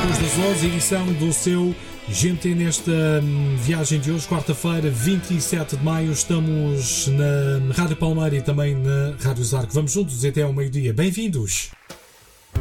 depois das 11, edição do seu GNT nesta viagem de hoje, quarta-feira, 27 de maio. Estamos na Rádio Palmeira e também na Rádio Zarco. Vamos juntos até ao meio-dia. Bem-vindos!